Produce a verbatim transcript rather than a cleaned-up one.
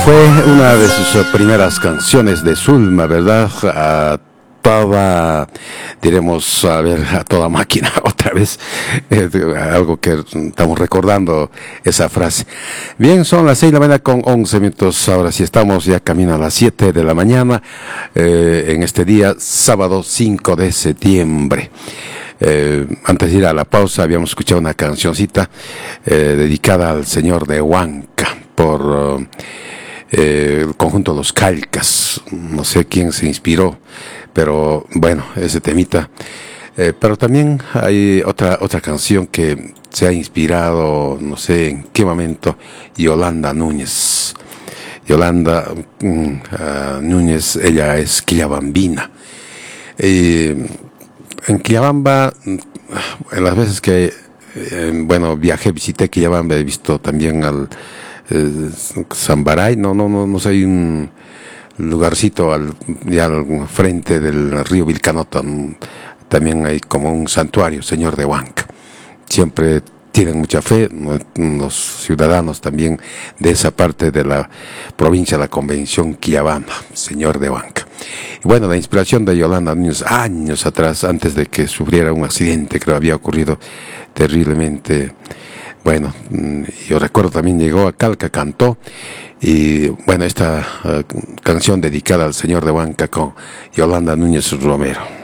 Fue una de sus primeras canciones de Zulma, ¿verdad? A toda, diremos, a ver, a toda máquina, otra vez, eh, algo que estamos recordando esa frase. Bien, son las seis de la mañana con once minutos, ahora sí estamos ya camino a las siete de la mañana, eh, en este día, sábado cinco de septiembre. Eh, antes de ir a la pausa habíamos escuchado una cancioncita eh, dedicada al señor de Huanca por uh, eh, el conjunto Los Calcas. No sé quién se inspiró, pero bueno, ese temita. Eh, pero también hay otra otra canción que se ha inspirado, no sé en qué momento, Yolanda Núñez. Yolanda mm, uh, Núñez, ella es quillabambina. Eh, En Quillabamba, en las veces que, eh, bueno, viajé, visité Quillabamba, he visto también al eh, Zambaray, no, no, no, no sé, hay un lugarcito al, ya al frente del río Vilcanota, también hay como un santuario, Señor de Huanca. Siempre tienen mucha fe los ciudadanos también de esa parte de la provincia de la Convención Quillabamba, Señor de Huanca. Y bueno, la inspiración de Yolanda Núñez, años atrás, antes de que sufriera un accidente que le había ocurrido terriblemente, bueno, yo recuerdo también llegó a Calca, cantó, y bueno, esta uh, canción dedicada al Señor de Huanca con Yolanda Núñez Romero.